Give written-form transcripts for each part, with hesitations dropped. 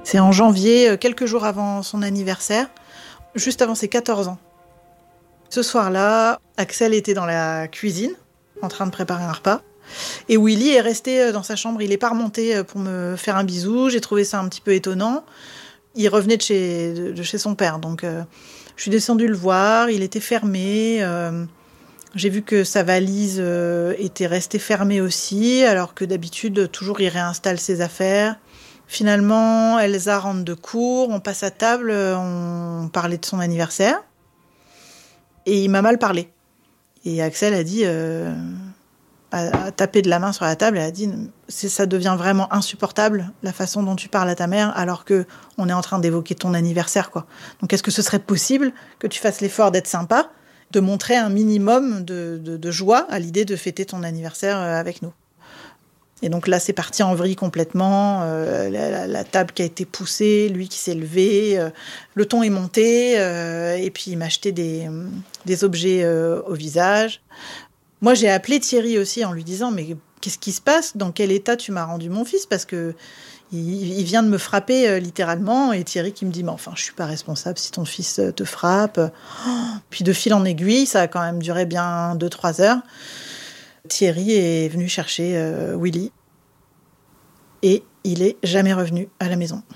C'est en janvier, quelques jours avant son anniversaire, juste avant ses 14 ans. Ce soir-là, Axel était dans la cuisine, en train de préparer un repas. Et Willy est resté dans sa chambre. Il n'est pas remonté pour me faire un bisou. J'ai trouvé ça un petit peu étonnant. Il revenait de chez son père. Donc, je suis descendue le voir. Il était fermé. J'ai vu que sa valise était restée fermée aussi, alors que d'habitude, toujours, il réinstalle ses affaires. Finalement, Elsa rentre de cours. On passe à table. On parlait de son anniversaire. Et il m'a mal parlé. Et Axel a dit... a tapé de la main sur la table et a dit « Ça devient vraiment insupportable, la façon dont tu parles à ta mère, alors qu'on est en train d'évoquer ton anniversaire. Quoi. Donc est-ce que ce serait possible que tu fasses l'effort d'être sympa, de montrer un minimum de joie à l'idée de fêter ton anniversaire avec nous ?» Et donc là, c'est parti en vrille complètement, la table qui a été poussée, lui qui s'est levé, le ton est monté, et puis il m'a jeté des objets au visage. Moi, j'ai appelé Thierry aussi en lui disant « Mais qu'est-ce qui se passe ? Dans quel état tu m'as rendu mon fils ? Parce que il vient de me frapper littéralement. » Et Thierry qui me dit « Mais enfin, je suis pas responsable si ton fils te frappe. » Puis de fil en aiguille, ça a quand même duré bien 2-3 heures. Thierry est venu chercher Willy. Et il est jamais revenu à la maison.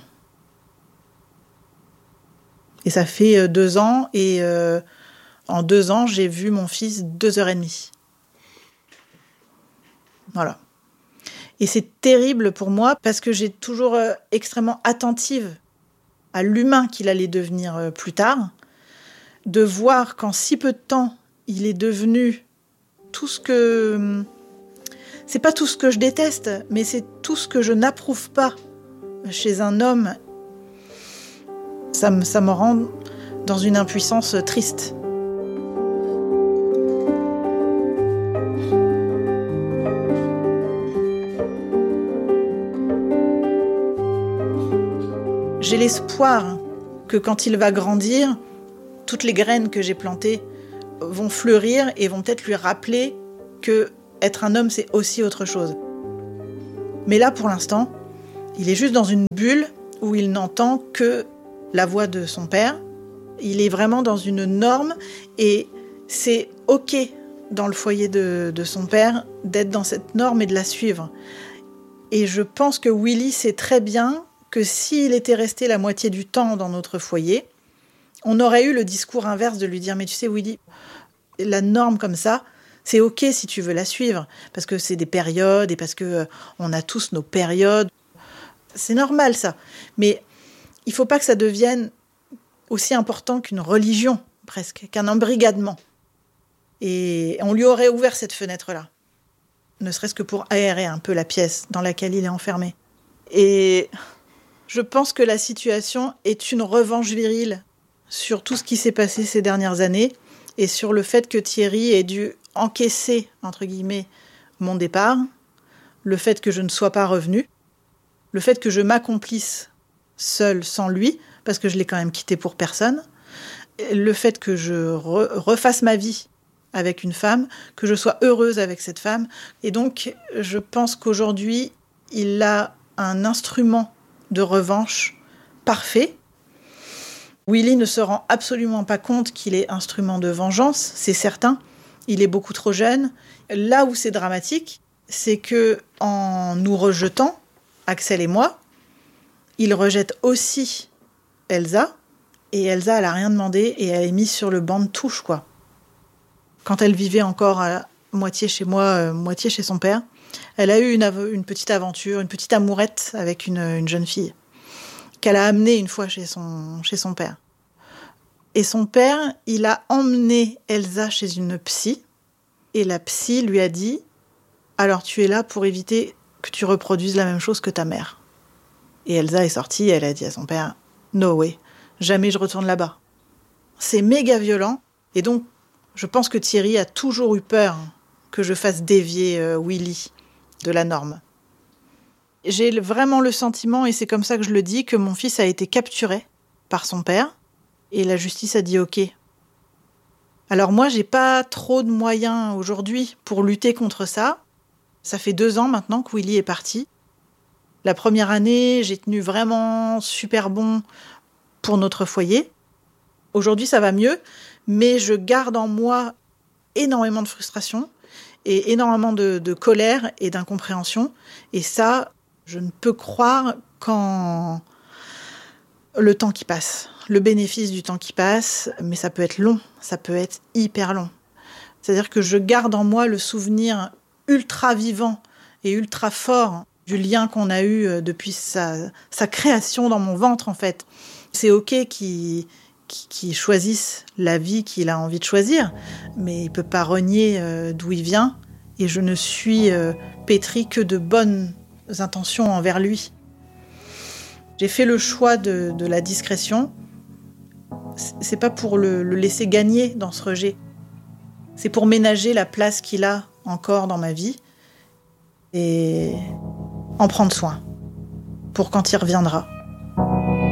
Et ça fait 2 ans. Et en 2 ans, j'ai vu mon fils 2h30. Voilà. Et c'est terrible pour moi parce que j'ai toujours extrêmement attentive à l'humain qu'il allait devenir plus tard. De voir qu'en si peu de temps, il est devenu tout ce que... C'est pas tout ce que je déteste, mais c'est tout ce que je n'approuve pas chez un homme. Ça me rend dans une impuissance triste. J'ai l'espoir que quand il va grandir, toutes les graines que j'ai plantées vont fleurir et vont peut-être lui rappeler que être un homme, c'est aussi autre chose. Mais là, pour l'instant, il est juste dans une bulle où il n'entend que la voix de son père. Il est vraiment dans une norme et c'est OK dans le foyer de son père d'être dans cette norme et de la suivre. Et je pense que Willy sait très bien que s'il était resté la moitié du temps dans notre foyer, on aurait eu le discours inverse de lui dire « Mais tu sais, Willy, la norme comme ça, c'est OK si tu veux la suivre, parce que c'est des périodes et parce qu'on a tous nos périodes. C'est normal, ça. Mais il ne faut pas que ça devienne aussi important qu'une religion, presque, qu'un embrigadement. » Et on lui aurait ouvert cette fenêtre-là, ne serait-ce que pour aérer un peu la pièce dans laquelle il est enfermé. Et je pense que la situation est une revanche virile sur tout ce qui s'est passé ces dernières années et sur le fait que Thierry ait dû encaisser, entre guillemets, mon départ, le fait que je ne sois pas revenue, le fait que je m'accomplisse seule sans lui, parce que je l'ai quand même quitté pour personne, le fait que je refasse ma vie avec une femme, que je sois heureuse avec cette femme. Et donc, je pense qu'aujourd'hui, il a un instrument de revanche parfait. Willy ne se rend absolument pas compte qu'il est instrument de vengeance, c'est certain. Il est beaucoup trop jeune. Là où c'est dramatique, c'est que en nous rejetant, Axel et moi, il rejette aussi Elsa. Et Elsa, elle a rien demandé et elle est mise sur le banc de touche, quoi. Quand elle vivait encore à moitié chez moi, moitié chez son père, elle a eu une petite aventure, une petite amourette avec une jeune fille qu'elle a amenée une fois chez son père. Et son père, il a emmené Elsa chez une psy et la psy lui a dit « Alors tu es là pour éviter que tu reproduises la même chose que ta mère. » Et Elsa est sortie et elle a dit à son père « No way, jamais je retourne là-bas. » C'est méga violent et donc je pense que Thierry a toujours eu peur que je fasse dévier Willy de la norme. J'ai vraiment le sentiment, et c'est comme ça que je le dis, que mon fils a été capturé par son père, et la justice a dit OK. Alors moi, j'ai pas trop de moyens aujourd'hui pour lutter contre ça. Ça fait 2 ans maintenant que Willy est parti. La première année, j'ai tenu vraiment super bon pour notre foyer. Aujourd'hui, ça va mieux, mais je garde en moi énormément de frustration et énormément de colère et d'incompréhension. Et ça, je ne peux croire qu'en le temps qui passe, le bénéfice du temps qui passe, mais ça peut être long, ça peut être hyper long. C'est-à-dire que je garde en moi le souvenir ultra vivant et ultra fort du lien qu'on a eu depuis sa création dans mon ventre, en fait. C'est OK qu'il choisisse la vie qu'il a envie de choisir, mais il ne peut pas renier d'où il vient. Et je ne suis pétrie que de bonnes intentions envers lui. J'ai fait le choix de la discrétion. C'est pas pour le laisser gagner dans ce rejet. C'est pour ménager la place qu'il a encore dans ma vie et en prendre soin pour quand il reviendra.